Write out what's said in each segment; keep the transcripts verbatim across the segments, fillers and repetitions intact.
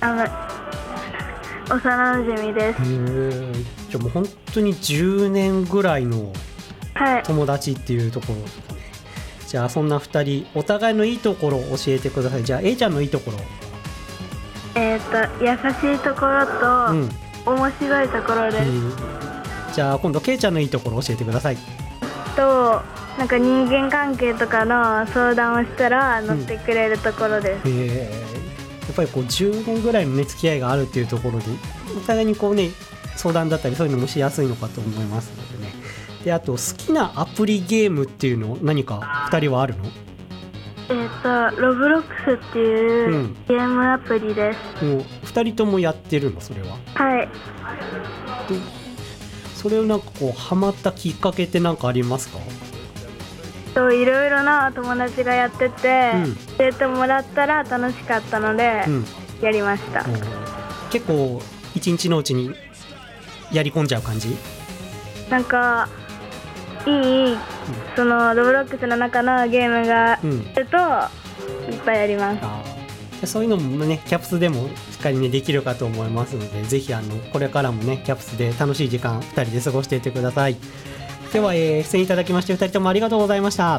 あの幼馴染です。 へー、じゃあもう本当にじゅうねんぐらいのはい。 友達っていうところですかね。じゃあそんなふたりお互いのいいところを教えてください。じゃあ A ちゃんのいいところ。 えっ、と優しいところと、 うん、 面白いところです。 えーじゃあ今度 K ちゃんのいいところを教えてください。 となんか人間関係とかの相談をしたら乗ってくれるところです。 えーやっぱりこうじゅうねんぐらいの、ね、付き合いがあるっていうところでお互いにこうね相談だったりそういうのもしやすいのかと思いますのでね。であと好きなアプリゲームっていうの何かふたりはあるの？ えっ、とロブロックスっていううんゲームアプリです。 もうふたりともやってるのそれは？ はい。 でそれをなんかこうハマったきっかけって何かありますか？ といろいろな友達がやってて、 うん教えてもらったら楽しかったので、 うん、 やりました。 結構一日のうちにやり込んじゃう感じ？ なんかいい、そのロブロックスの中のゲームがうん、 あるといっぱいやります。 あーそういうのもねキャプスでもしっかりねできるかと思いますのでぜひあのこれからもねキャプスで楽しい時間ふたりで過ごしていってください。では、えー、出演いただきましてふたりともありがとうございました。 あ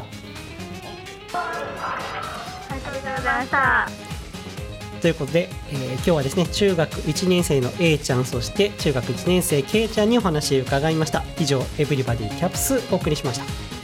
りがとうございました。 ということで、えー今日はですね中学いちねん生の A ちゃんそして中学いちねん生 K ちゃんにお話を伺いました。以上エブリバディキャプスお送りしました。